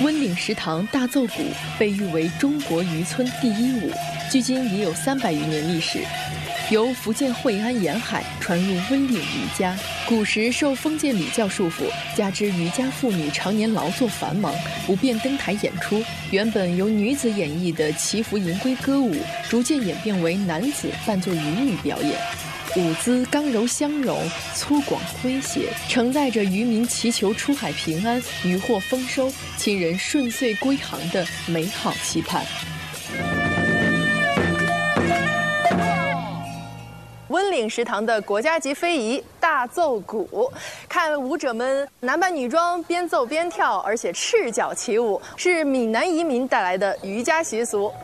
温岭石塘大奏鼓被誉为中国渔村第一舞，距今已有300余年历史。由福建惠安沿海传入温岭渔家，古时受封建礼教束缚，加之渔家妇女常年劳作繁忙，不便登台演出。原本由女子演绎的祈福迎归歌舞，逐渐演变为男子扮作渔女表演。舞姿刚柔相融，粗犷诙谐，承载着渔民祈求出海平安、渔获丰收、亲人顺遂归航的美好期盼。温岭石塘的国家级非遗大奏鼓，看舞者们男扮女装，边奏边跳，而且赤脚起舞，是闽南移民带来的渔家习俗。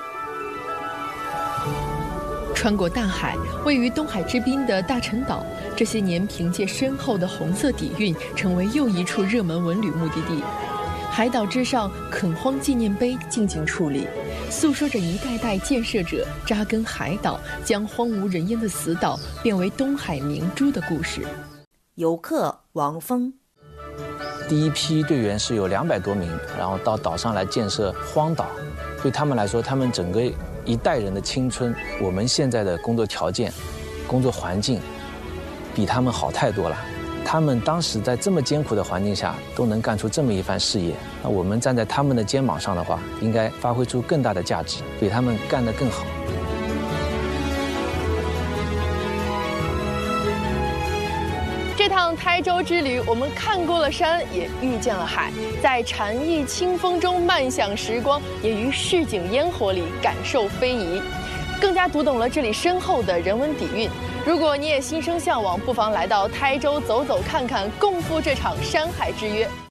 穿过大海，位于东海之滨的大陈岛，这些年凭借深厚的红色底蕴，成为又一处热门文旅目的地。海岛之上，垦荒纪念碑静静矗立，诉说着一代代建设者扎根海岛，将荒无人烟的死岛变为东海明珠的故事。 游客王峰， 第一批队员是有200多名，然后到岛上来建设荒岛。对他们来说，他们整个一代人的青春，我们现在的工作条件、工作环境，比他们好太多了。他们当时在这么艰苦的环境下，都能干出这么一番事业。那我们站在他们的肩膀上的话，应该发挥出更大的价值，比他们干得更好。 这趟台州之旅，我们看过了山，也遇见了海，在禅意清风中慢享时光，也于市井烟火里感受非遗，更加读懂了这里深厚的人文底蕴。如果你也心生向往，不妨来到台州走走看看，共赴这场山海之约。